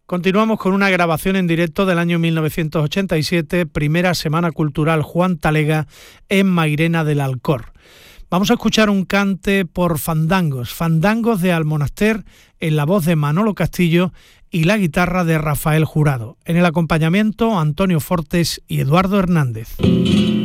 Continuamos con una grabación en directo del año 1987, primera Semana Cultural Juan Talega en Mairena del Alcor. Vamos a escuchar un cante por fandangos de Almonaster, en la voz de Manolo Castillo y la guitarra de Rafael Jurado. En el acompañamiento, Antonio Fortes y Eduardo Hernández.